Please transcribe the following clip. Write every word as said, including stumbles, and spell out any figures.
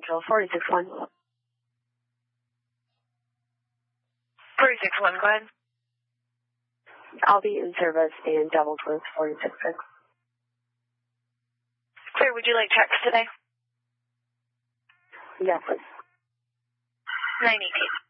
Central, forty-six one. forty-six one, go ahead. I'll be in service in Double Twist, forty-six six. Clear, would you like checks today? Yes, please. nine eighteen.